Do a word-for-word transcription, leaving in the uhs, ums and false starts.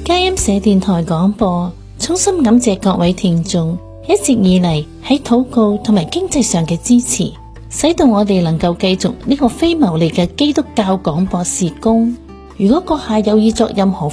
佳音社電台廣播，衷心感謝各位聽眾一直以嚟喺禱告同埋經濟上嘅支持，使到我哋能夠繼續呢個非牟利嘅基督教廣播事工。如果閣下有意作任何